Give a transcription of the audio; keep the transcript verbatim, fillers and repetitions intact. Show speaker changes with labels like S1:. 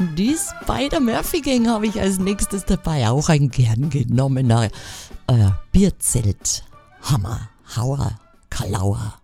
S1: Die Spider-Murphy Gang habe ich als nächstes dabei. Auch ein gern genommener äh, Bierzelt. Hammer, Hauer, Kalauer.